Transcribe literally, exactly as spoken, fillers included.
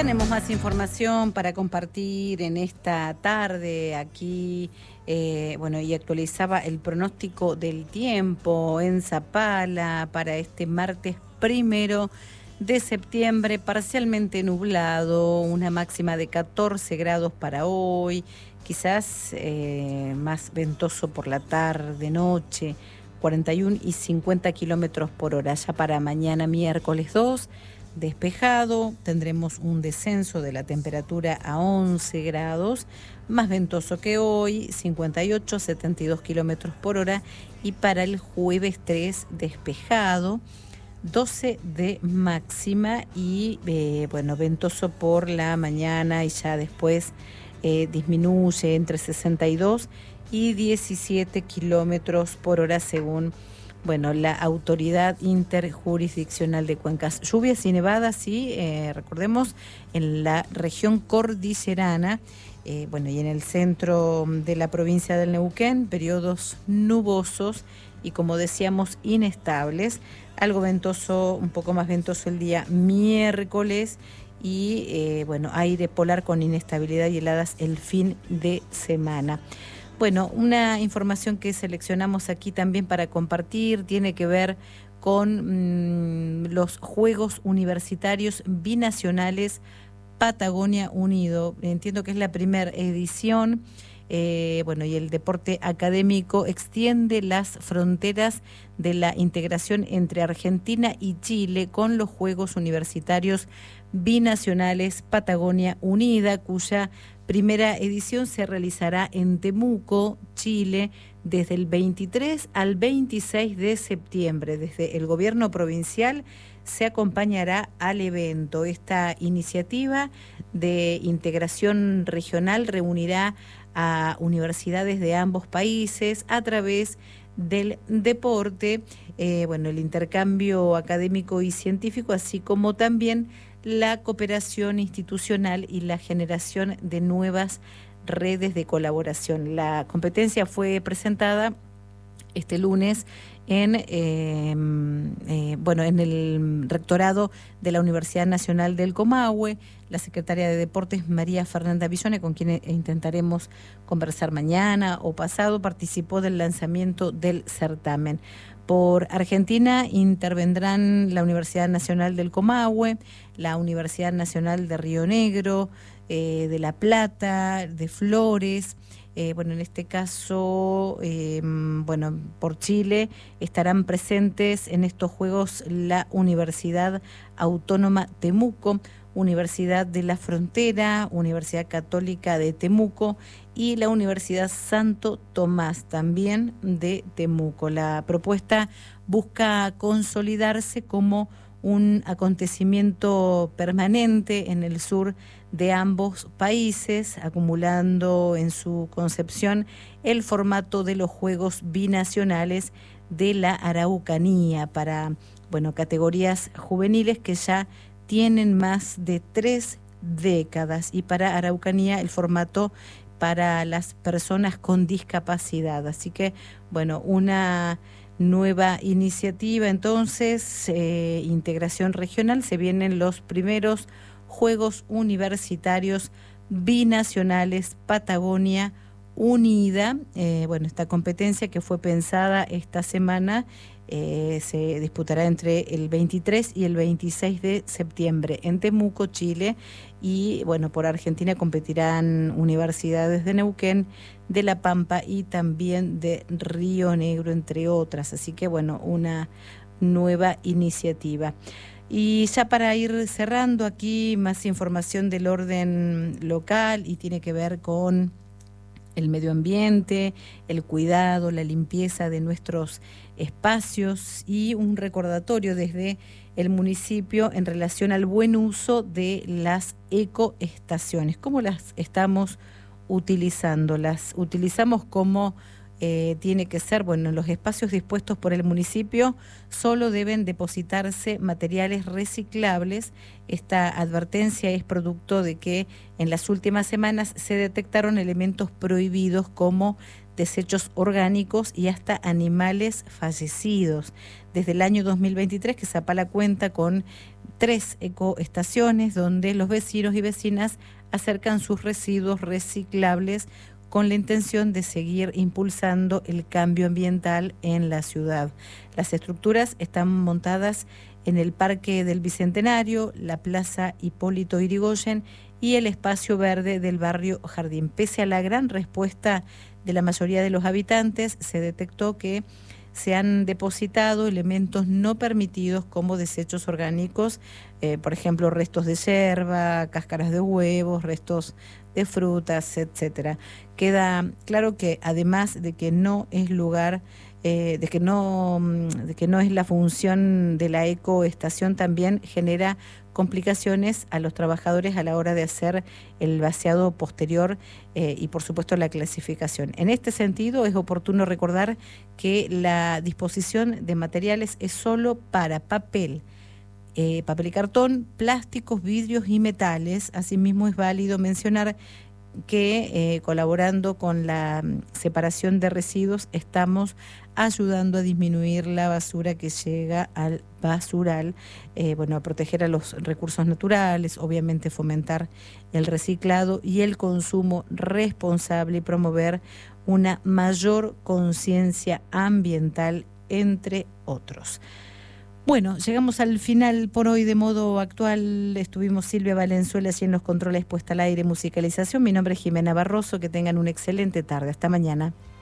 Tenemos más información para compartir en esta tarde aquí, eh, bueno, y actualizaba el pronóstico del tiempo en Zapala para este martes primero de septiembre, parcialmente nublado, una máxima de catorce grados para hoy, quizás eh, más ventoso por la tarde, noche, cuarenta y uno y cincuenta kilómetros por hora. Ya para mañana miércoles dos, despejado, tendremos un descenso de la temperatura a once grados, más ventoso que hoy, cincuenta y ocho, setenta y dos kilómetros por hora, y para el jueves tres, despejado, doce de máxima y eh, bueno, ventoso por la mañana, y ya después eh, disminuye entre sesenta y dos y diecisiete kilómetros por hora según bueno, la Autoridad Interjurisdiccional de Cuencas. Lluvias y nevadas, sí, eh, recordemos, en la región cordillerana, eh, bueno, y en el centro de la provincia del Neuquén, periodos nubosos y, como decíamos, inestables. Algo ventoso, un poco más ventoso el día miércoles y, eh, bueno, aire polar con inestabilidad y heladas el fin de semana. Bueno, una información que seleccionamos aquí también para compartir tiene que ver con mmm, los Juegos Universitarios Binacionales Patagonia Unido. Entiendo que es la primera edición, eh, bueno, y el deporte académico extiende las fronteras de la integración entre Argentina y Chile con los Juegos Universitarios Binacionales Patagonia Unida, cuya primera edición se realizará en Temuco, Chile, desde el veintitrés al veintiséis de septiembre. Desde el gobierno provincial se acompañará al evento. Esta iniciativa de integración regional reunirá a universidades de ambos países a través del deporte, eh, bueno, el intercambio académico y científico, así como también la cooperación institucional y la generación de nuevas redes de colaboración. La competencia fue presentada este lunes en eh, eh, bueno en el rectorado de la Universidad Nacional del Comahue. La secretaria de Deportes, María Fernanda Villone, con quien intentaremos conversar mañana o pasado, participó del lanzamiento del certamen. Por Argentina intervendrán la Universidad Nacional del Comahue, la Universidad Nacional de Río Negro, eh, de La Plata, de Flores. Eh, bueno, en este caso, eh, bueno, por Chile estarán presentes en estos Juegos la Universidad Autónoma Temuco, Universidad de la Frontera, Universidad Católica de Temuco y la Universidad Santo Tomás, también de Temuco. La propuesta busca consolidarse como un acontecimiento permanente en el sur de ambos países, acumulando en su concepción el formato de los Juegos Binacionales de la Araucanía para, bueno, categorías juveniles que ya tienen más de tres décadas, y para Araucanía el formato para las personas con discapacidad. Así que, bueno, una nueva iniciativa, entonces, eh, integración regional. Se vienen los primeros Juegos Universitarios Binacionales Patagonia Unida. Eh, bueno, esta competencia que fue pensada esta semana eh, se disputará entre el veintitrés y el veintiséis de septiembre en Temuco, Chile, y bueno, por Argentina competirán universidades de Neuquén, de La Pampa y también de Río Negro, entre otras. Así que bueno, una nueva iniciativa. Y ya para ir cerrando aquí, más información del orden local y tiene que ver con el medio ambiente, el cuidado, la limpieza de nuestros espacios y un recordatorio desde el municipio en relación al buen uso de las ecoestaciones. ¿Cómo las estamos utilizando? Las utilizamos como eh, tiene que ser. Bueno, en los espacios dispuestos por el municipio solo deben depositarse materiales reciclables. Esta advertencia es producto de que en las últimas semanas se detectaron elementos prohibidos como desechos orgánicos y hasta animales fallecidos. Desde el año dos mil veintitrés que Zapala cuenta con tres ecoestaciones donde los vecinos y vecinas acercan sus residuos reciclables con la intención de seguir impulsando el cambio ambiental en la ciudad. Las estructuras están montadas en el Parque del Bicentenario, la Plaza Hipólito Yrigoyen y el espacio verde del barrio Jardín. Pese a la gran respuesta de la mayoría de los habitantes, se detectó que se han depositado elementos no permitidos como desechos orgánicos, eh, por ejemplo, restos de yerba, cáscaras de huevos, restos de frutas, etcétera. Queda claro que además de que no es lugar, eh, de que no, de que no es la función de la ecoestación, también genera complicaciones a los trabajadores a la hora de hacer el vaciado posterior eh, y por supuesto la clasificación. En este sentido es oportuno recordar que la disposición de materiales es solo para papel, eh, papel y cartón, plásticos, vidrios y metales. Asimismo es válido mencionar que eh, colaborando con la separación de residuos estamos ayudando a disminuir la basura que llega al basural, eh, bueno, a proteger a los recursos naturales, obviamente fomentar el reciclado y el consumo responsable y promover una mayor conciencia ambiental, entre otros. Bueno, llegamos al final por hoy de Modo Actual. Estuvimos Silvia Valenzuela y en los controles puesta al aire, musicalización. Mi nombre es Jimena Barroso. Que tengan una excelente tarde. Hasta mañana.